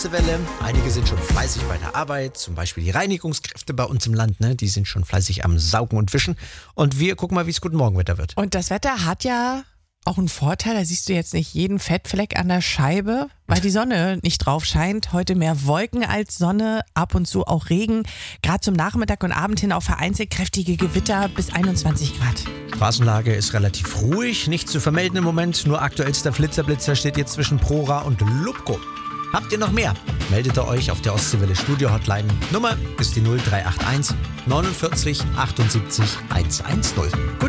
Welle. Einige sind schon fleißig bei der Arbeit, zum Beispiel die Reinigungskräfte bei uns im Land, ne? Die sind schon fleißig am Saugen und Wischen. Und wir gucken mal, wie es guten Morgenwetter wird. Und das Wetter hat ja auch einen Vorteil, da siehst du jetzt nicht jeden Fettfleck an der Scheibe, weil die Sonne nicht drauf scheint. Heute mehr Wolken als Sonne, ab und zu auch Regen. Gerade zum Nachmittag und Abend hin auch vereinzelt kräftige Gewitter bis 21 Grad. Straßenlage ist relativ ruhig, nichts zu vermelden im Moment. Nur aktuellster Flitzer steht jetzt zwischen Prora und Lubko. Habt ihr noch mehr? Meldet ihr euch auf der Ostseewelle Studio Hotline. Nummer ist die 0381 49 78 110. Gut.